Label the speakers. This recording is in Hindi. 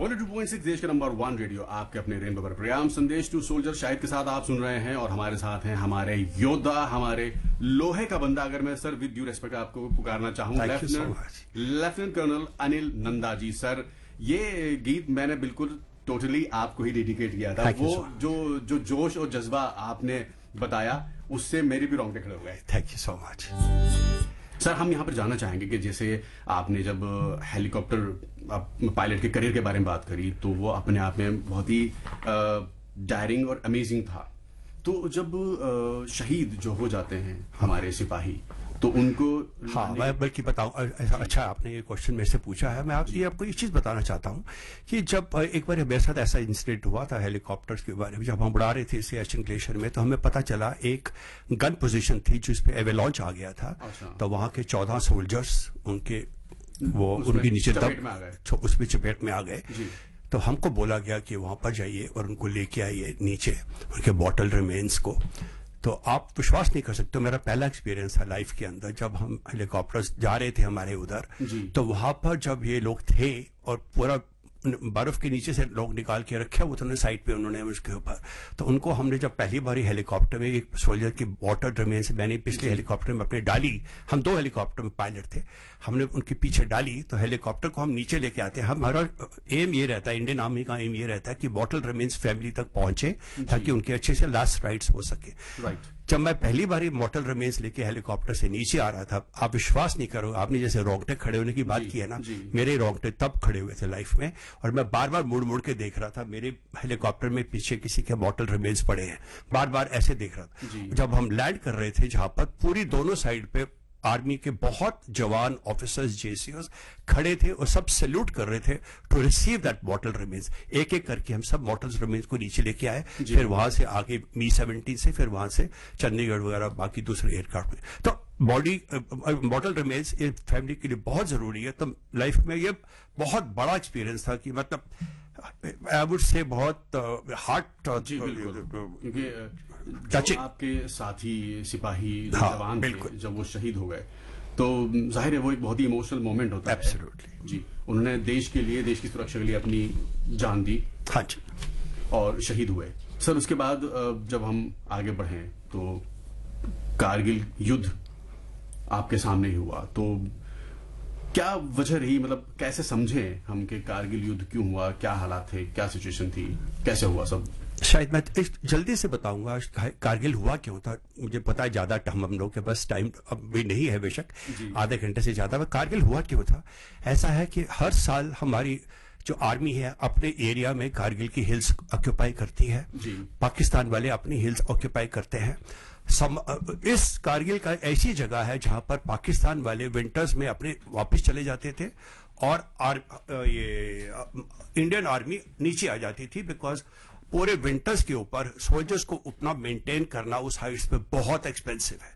Speaker 1: 102.6 देश का नंबर 1 रेडियो आपके अपने रेनबो पर प्रोग्राम संदेश टू सोल्जर शाहिद के साथ आप सुन रहे हैं और हमारे साथ हैं हमारे योद्धा, हमारे लोहे का बंदा, अगर मैं सर विद ड्यू रेस्पेक्ट आपको पुकारना चाहूँ, lieutenant colonel Anil Nanda ji. Sir, ये गीत मैंने बिल्कुल टोटली आपको ही डेडिकेट किया था। वो जो जोश और जज्बा आपने बताया, उससे मेरे भी रोंगटे खड़े हो गए।
Speaker 2: Thank you so much
Speaker 1: sir. हम यहाँ पर जानना चाहेंगे कि जैसे आपने जब हेलीकॉप्टर पायलट के करियर के बारे में बात करी, तो वो अपने आप में बहुत ही डायरिंग और अमेजिंग था। तो जब शहीद जो हो जाते हैं हमारे सिपाही, तो उनको
Speaker 2: मैं बल्कि बताऊं, अच्छा आपने ये क्वेश्चन मेरे से पूछा है। मैं आपको एक चीज बताना चाहता हूं कि जब एक बार मेरे साथ ऐसा इंसिडेंट हुआ था हेलीकॉप्टर्स के बारे में, जब हम उड़ा रहे थे सियाचिन ग्लेशियर में, तो हमें पता चला एक गन पोजीशन थी जिसपे एवेलॉन्च आ गया था। तो वहां के 14 सोल्जर्स उनके नीचे उसमें चपेट में आ गए। तो हमको बोला गया कि वहां पर जाइए और उनको लेके आइए नीचे, उनके बॉटल रिमेन्स को। तो आप विश्वास नहीं कर सकते, मेरा पहला एक्सपीरियंस था लाइफ के अंदर, जब हम हेलीकॉप्टर्स जा रहे थे हमारे उधर, तो वहां पर जब ये लोग थे और पूरा बर्फ के नीचे से लोग निकाल के रखे वो तो साइड पे उन्होंने उसके ऊपर, तो उनको हमने जब पहली बार हेलीकॉप्टर में एक सोल्जर की बॉटल रिमेन्स मैंने पिछले हेलीकॉप्टर में अपने डाली, हम 2 हेलीकॉप्टर में पायलट थे, हमने उनके पीछे डाली, तो हेलीकॉप्टर को हम नीचे लेके आते हैं। हमारा एम ये रहता है, इंडियन आर्मी का एम ये रहता है कि बॉटल रिमेन्स फैमिली तक पहुंचे ताकि उनके अच्छे से लास्ट राइड्स हो सके। जब मैं पहली बार बॉटल रिमेन्स लेके हेलीकॉप्टर से नीचे आ रहा था, आप विश्वास नहीं करो, आपने जैसे रोंगटे खड़े होने की बात की है ना, मेरे रोंगटे तब खड़े हुए थे लाइफ में, और मैं बार बार मुड़ मुड़ के देख रहा था मेरे हेलीकॉप्टर में पीछे किसी के बॉटल रिमेन्स पड़े हैं, बार बार ऐसे देख रहा था। जब हम लैंड कर रहे थे, जहां पर पूरी दोनों साइड पे आर्मी के बहुत जवान ऑफिसर्स जेसीओस खड़े थे और सब सैल्यूट कर रहे थे to receive that bottle remains. एक एक करके हम सब बॉटल रिमेन्स को नीचे लेके आए, फिर वहां से आगे मी-17 से, फिर वहां से चंडीगढ़ वगैरह बाकी दूसरे एयरक्राफ्ट में। तो बॉटल रिमेन्स ये फैमिली के लिए बहुत जरूरी है। तो लाइफ में ये बहुत बड़ा एक्सपीरियंस था कि मतलब आई वुड से बहुत हार्ट
Speaker 1: क्योंकि जो आपके साथी सिपाही जवान थे, जब वो शहीद हो गए, तो जाहिर है वो एक बहुत ही इमोशनल मोमेंट होता है।
Speaker 2: एब्सोल्युटली
Speaker 1: जी, उन्होंने देश के लिए, देश की सुरक्षा के लिए अपनी जान दी।
Speaker 2: हाँ जी,
Speaker 1: और शहीद हुए। सर, उसके बाद जब हम आगे बढ़े तो कारगिल युद्ध आपके सामने ही हुआ, तो क्या वजह रही, मतलब कैसे समझे हम कि कारगिल युद्ध क्यों हुआ, क्या हालात थे, क्या सिचुएशन थी, कैसे हुआ सब?
Speaker 2: शायद मैं जल्दी से बताऊंगा कारगिल हुआ क्यों था। मुझे पता है ज्यादा हम लोग के पास टाइम अब भी नहीं है, बेशक आधे घंटे से ज्यादा। कारगिल हुआ क्यों था? ऐसा है कि हर साल हमारी जो आर्मी है अपने एरिया में कारगिल की हिल्स ऑक्यूपाई करती है, पाकिस्तान वाले अपनी हिल्स ऑक्यूपाई करते हैं। इस कारगिल का ऐसी जगह है जहां पर पाकिस्तान वाले विंटर्स में अपने वापस चले जाते थे और ये इंडियन आर्मी नीचे आ जाती थी, बिकॉज पूरे विंटर्स के ऊपर सोल्जर्स को उतना मेंटेन करना उस हाइट्स पे बहुत एक्सपेंसिव है।